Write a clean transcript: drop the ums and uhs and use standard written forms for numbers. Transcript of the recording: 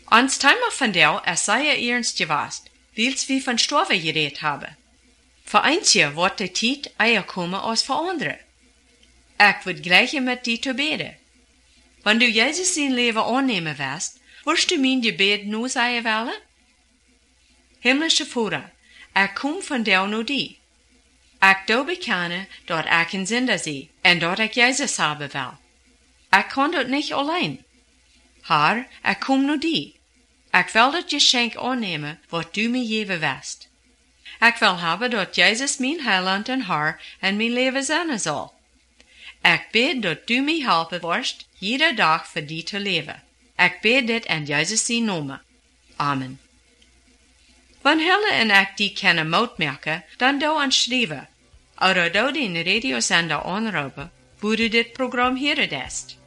Ans timer van jou is zeer ernst geweest, wils wie van sterven geredet hebben. Voor eentje wordt de tijd eher komen als voor anderen. Ik wil gleich met die te beden. Wanneer du Jezus zijn leven aannemen wirst, wirst du mijn gebed nu zeggen willen? Himmlische Vader, ik kom van jou naar die. Ik doe bekennen dat ik een zinder zie en dat ik Jezus hebben wil. Ik kan dat niet alleen. Herr, ik kom naar die. Ik wil dat geschenk aannemen wat du me geven wirst. Ik wil hebben dat Jezus mijn heiland en Herr en mijn leven zijn zal. Ik bid dat du me helpen wirst, jeder dag voor die te leven. Ik bid dit in Jezus zijn naam. Amen. Wanneer en ik die kunnen moutmerken, dan doe aan schrijven. Oder doe die radiozender aanroepen, wo du dit programma hier ist.